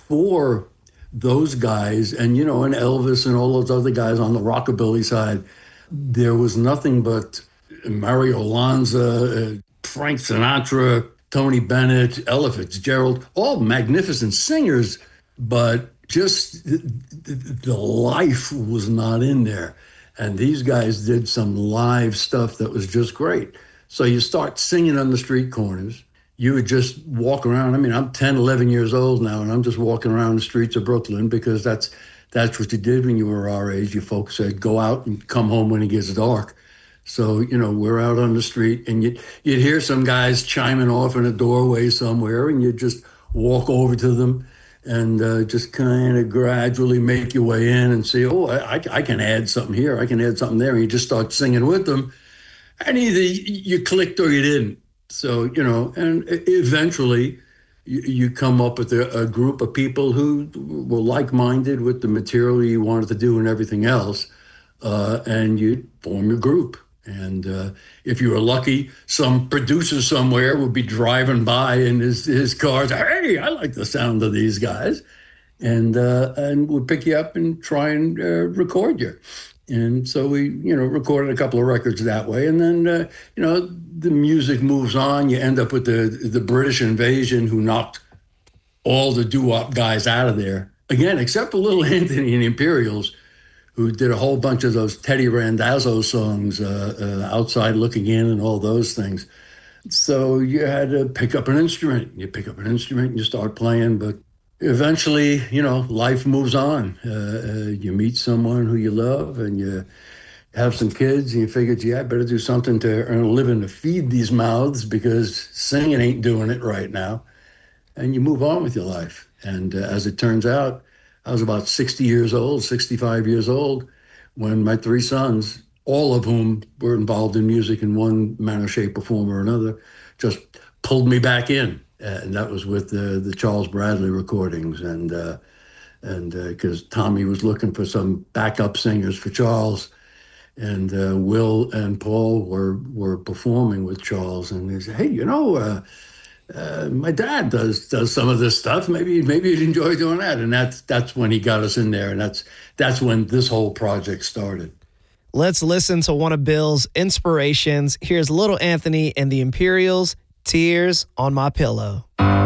before those guys, and and Elvis and all those other guys on the rockabilly side, there was nothing but Mario Lanza, Frank Sinatra, Tony Bennett, Ella Fitzgerald, all magnificent singers, but just the life was not in there. And these guys did some live stuff that was just great. So you start singing on the street corners. You would just walk around. I mean, I'm 10, 11 years old now, and I'm just walking around the streets of Brooklyn because that's what you did when you were our age. You folks said, go out and come home when it gets dark. So, we're out on the street, and you'd hear some guys chiming off in a doorway somewhere, and you'd just walk over to them and just kind of gradually make your way in and say, oh, I can add something here. I can add something there. And you just start singing with them. And either you clicked or you didn't. So, and eventually you come up with a group of people who were like-minded with the material you wanted to do and everything else. And you form your group. And if you were lucky, some producer somewhere would be driving by in his car. Hey, I like the sound of these guys, and would pick you up and try and record you. And so we, recorded a couple of records that way. And then, the music moves on. You end up with the British invasion, who knocked all the doo-wop guys out of there again, except for Little Anthony and the Imperials, who did a whole bunch of those Teddy Randazzo songs, Outside Looking In and all those things. So you had to pick up an instrument. You pick up an instrument and you start playing, but eventually, life moves on. You meet someone who you love and you have some kids and you figure, gee, I better do something to earn a living to feed these mouths because singing ain't doing it right now. And you move on with your life. And as it turns out, I was about 60 years old, 65 years old, when my three sons, all of whom were involved in music in one manner, shape, or form or another, just pulled me back in. And that was with the Charles Bradley recordings. And because Tommy was looking for some backup singers for Charles, and Will and Paul were performing with Charles. And they said, hey, my dad does some of this stuff. Maybe you'd enjoy doing that. And that's when he got us in there. And that's when this whole project started. Let's listen to one of Bill's inspirations. Here's Little Anthony and the Imperials, Tears on My Pillow.